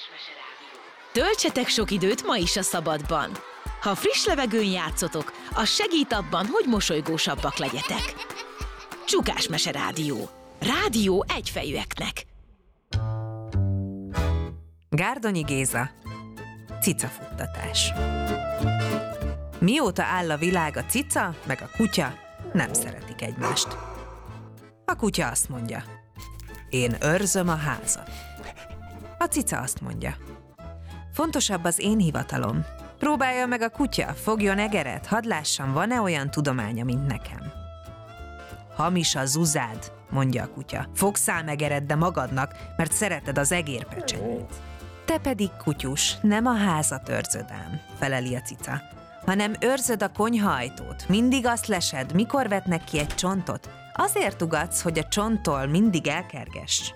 Töltsetek sok időt ma is a szabadban. Ha friss levegőn játszotok, az segít abban, hogy mosolygósabbak legyetek. Csukás Mese Rádió. Rádió egyfejűeknek. Gárdonyi Géza. Cicafuttatás. Mióta áll a világ, a cica meg a kutya nem szeretik egymást. A kutya azt mondja: én őrzöm a házat. A cica azt mondja: fontosabb az én hivatalom. Próbálja meg a kutya, fogjon egeret, hadd lássam, van-e olyan tudománya, mint nekem. Hamis a zuzád, mondja a kutya. Fogszál megeret, de magadnak, mert szereted az egérpecsenyét. Te pedig, kutyus, nem a házat őrzöd ám, feleli a cica, hanem őrzöd a konyhaajtót. Mindig azt lesed, mikor vetnek ki egy csontot. Azért ugatsz, hogy a csonttól mindig elkergess.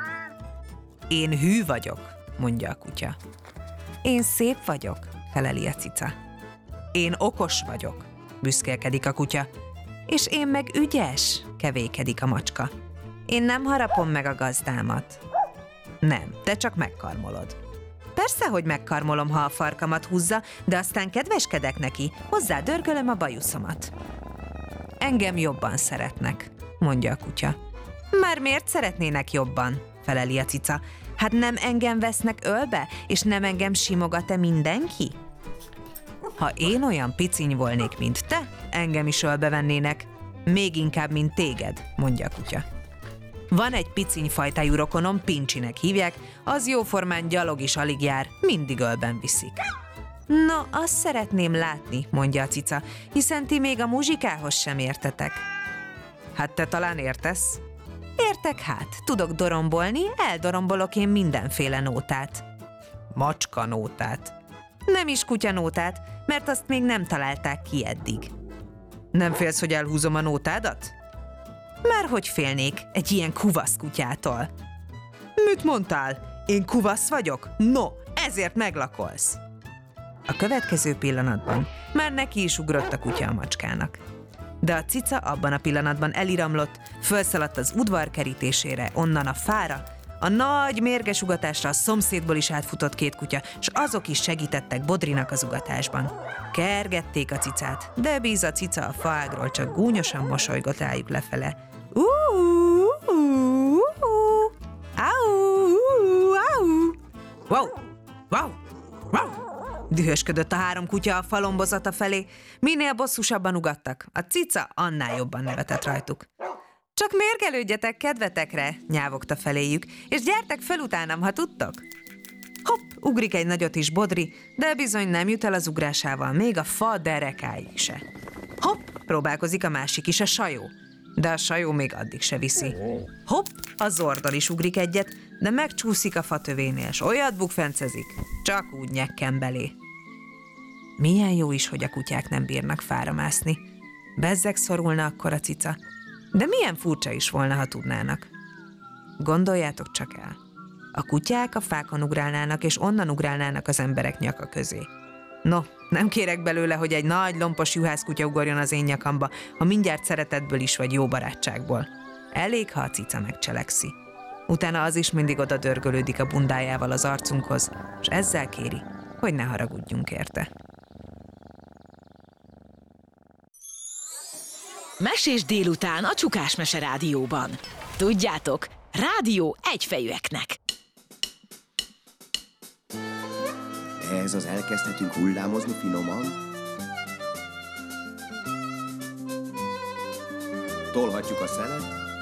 Én hű vagyok, mondja a kutya. Én szép vagyok, feleli a cica. Én okos vagyok, büszkélkedik a kutya. És én meg ügyes, kevékedik a macska. Én nem harapom meg a gazdámat. Nem, te csak megkarmolod. Persze, hogy megkarmolom, ha a farkamat húzza, de aztán kedveskedek neki, hozzá dörgölöm a bajuszomat. Engem jobban szeretnek, mondja a kutya. Már miért szeretnének jobban? Feleli a cica. Hát nem engem vesznek ölbe, és nem engem simogat-e mindenki? Ha én olyan piciny volnék, mint te, engem is ölbe vennének. Még inkább, mint téged, mondja a kutya. Van egy piciny fajtájú rokonom, Pincsinek hívják, az jóformán gyalog is alig jár, mindig ölben viszik. No, azt szeretném látni, mondja a cica, hiszen ti még a muzsikához sem értetek. Hát te talán értesz? Értek hát, tudok dorombolni, eldorombolok én mindenféle nótát. Macska nótát. Nem is kutyanótát, mert azt még nem találták ki eddig. Nem félsz, hogy elhúzom a nótádat? Már hogy félnék egy ilyen kuvasz kutyától? Mit mondtál? Én kuvasz vagyok? No, ezért meglakolsz. A következő pillanatban már neki is ugrott a kutya a macskának. De a cica abban a pillanatban eliramlott, fölszaladt az udvar kerítésére, onnan a fára, a nagy mérges ugatásra a szomszédból is átfutott két kutya, s azok is segítettek Bodrinak az ugatásban. Kergették a cicát, de bíz a cica a faágról csak gúnyosan mosolygott rájuk lefele. Wow! Wow! Wow! Dühösködött a három kutya a falombozata felé. Minél bosszúsabban ugattak, a cica annál jobban nevetett rajtuk. Csak mérgelődjetek kedvetekre, nyávogta feléjük, és gyertek fel utánam, ha tudtok. Hopp, ugrik egy nagyot is Bodri, de bizony nem jut el az ugrásával, még a fa derekáig se. Hopp, próbálkozik a másik is, a sajó, de a sajó még addig se viszi. Hopp, a zordon is ugrik egyet, de megcsúszik a fatövénél, s olyat bukfencezik, csak úgy nyekken belé. Milyen jó is, hogy a kutyák nem bírnak fára mászni. Bezzeg szorulna akkor a cica. De milyen furcsa is volna, ha tudnának. Gondoljátok csak el. A kutyák a fákon ugrálnának, és onnan ugrálnának az emberek nyaka közé. No, nem kérek belőle, hogy egy nagy lompos juhászkutya ugorjon az én nyakamba, ha mindjárt szeretetből is vagy jó barátságból. Elég, ha a cica megcselekszi. Utána az is mindig oda dörgölődik a bundájával az arcunkhoz, és ezzel kéri, hogy ne haragudjunk érte. Mesés délután a Csukás Mese Rádióban. Tudjátok, rádió egyfejűeknek. Ehhez az elkezdhetünk hullámozni finoman. Tolhatjuk a szelet,